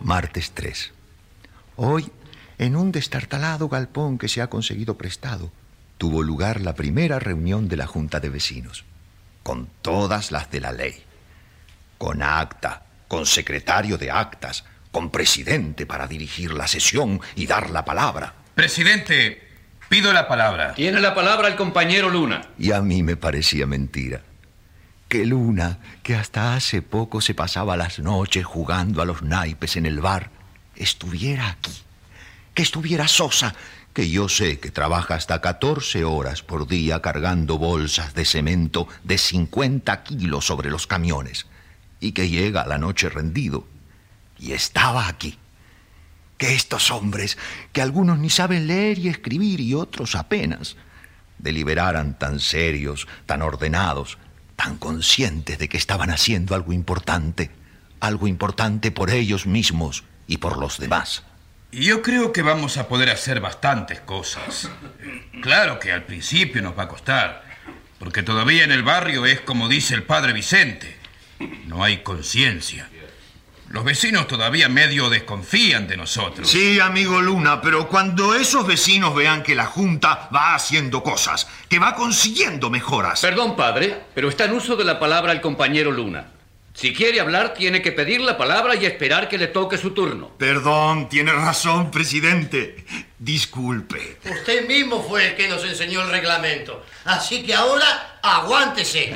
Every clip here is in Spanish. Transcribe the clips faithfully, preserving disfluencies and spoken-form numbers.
Martes tres. Hoy, en un destartalado galpón que se ha conseguido prestado, tuvo lugar la primera reunión de la Junta de Vecinos, con todas las de la ley, con acta, con secretario de actas, con presidente para dirigir la sesión y dar la palabra. Presidente, pido la palabra. Tiene la palabra el compañero Luna. Y a mí me parecía mentira que Luna, que hasta hace poco se pasaba las noches jugando a los naipes en el bar, estuviera aquí, que estuviera sosa, que yo sé que trabaja hasta catorce horas por día cargando bolsas de cemento de cincuenta kilos sobre los camiones, y que llega a la noche rendido, y estaba aquí. Que estos hombres, que algunos ni saben leer y escribir y otros apenas, deliberaran tan serios, tan ordenados, tan conscientes de que estaban haciendo algo importante, algo importante por ellos mismos y por los demás. Yo creo que vamos a poder hacer bastantes cosas. Claro que al principio nos va a costar, porque todavía en el barrio es como dice el padre Vicente, no hay conciencia. Los vecinos todavía medio desconfían de nosotros. Sí, amigo Luna, pero cuando esos vecinos vean que la Junta va haciendo cosas, que va consiguiendo mejoras... Perdón, padre, pero está en uso de la palabra el compañero Luna. Si quiere hablar, tiene que pedir la palabra y esperar que le toque su turno. Perdón, tiene razón, presidente. Disculpe. Usted mismo fue el que nos enseñó el reglamento. Así que ahora, aguántese.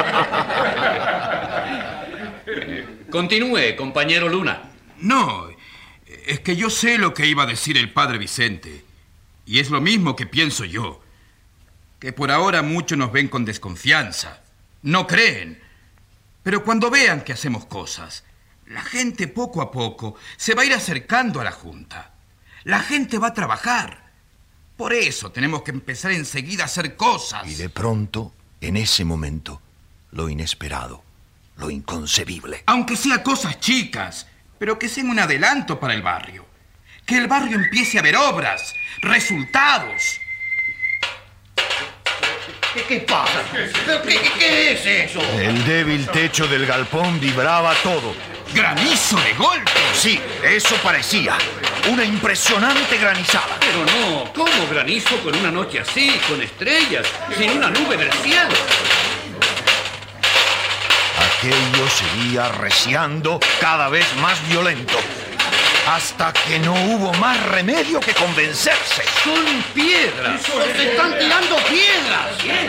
Continúe, compañero Luna. No, es que yo sé lo que iba a decir el padre Vicente. Y es lo mismo que pienso yo. Que por ahora muchos nos ven con desconfianza. No creen. Pero cuando vean que hacemos cosas, la gente poco a poco se va a ir acercando a la Junta. La gente va a trabajar. Por eso tenemos que empezar enseguida a hacer cosas. Y de pronto, en ese momento, lo inesperado, lo inconcebible. Aunque sea cosas chicas, pero que sean un adelanto para el barrio. Que el barrio empiece a ver obras, resultados. ¿Qué, qué pasa? ¿Pero qué, qué, qué es eso? El débil techo del galpón vibraba todo. ¡Granizo de golpe! Sí, eso parecía. Una impresionante granizada. Pero no, ¿cómo granizo con una noche así, con estrellas, sin una nube en el cielo? Aquello seguía arreciando cada vez más violento, hasta que no hubo más remedio que convencerse. Son piedras. ¡Nos están tirando piedras!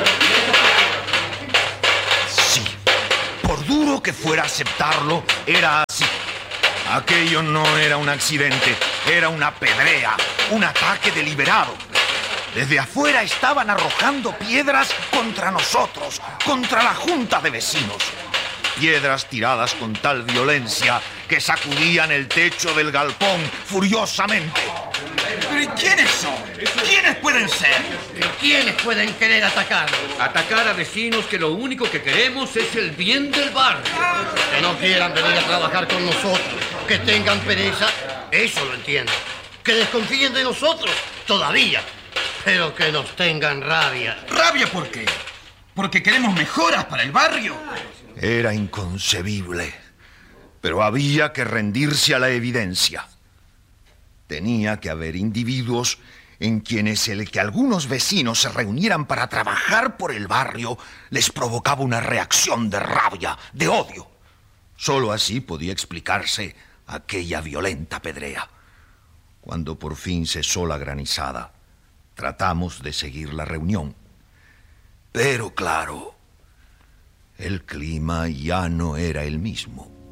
Sí, por duro que fuera aceptarlo, era así. Aquello no era un accidente, era una pedrea, un ataque deliberado. Desde afuera estaban arrojando piedras contra nosotros, contra la Junta de Vecinos. Piedras tiradas con tal violencia que sacudían el techo del galpón furiosamente. ¿Pero y quiénes son? ¿Quiénes pueden ser? ¿Quiénes pueden querer atacarnos? Atacar a vecinos que lo único que queremos es el bien del barrio. Que no quieran venir a trabajar con nosotros, que tengan pereza, eso lo entiendo. Que desconfíen de nosotros, todavía. Pero que nos tengan rabia. ¿Rabia por qué? ¿Porque queremos mejoras para el barrio? Era inconcebible, pero había que rendirse a la evidencia. Tenía que haber individuos en quienes el que algunos vecinos se reunieran para trabajar por el barrio les provocaba una reacción de rabia, de odio. Solo así podía explicarse aquella violenta pedrea. Cuando por fin cesó la granizada, tratamos de seguir la reunión. Pero claro, el clima ya no era el mismo.